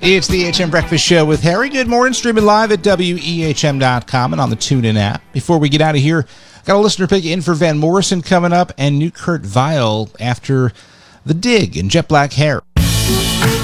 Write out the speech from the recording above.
It's the EHM Breakfast Show with Harry. Good morning, streaming live at WEHM.com and on the TuneIn app. Before we get out of here, got a listener pick in for Van Morrison coming up and new Kurt Vile after The Dig and Jet Black Hair.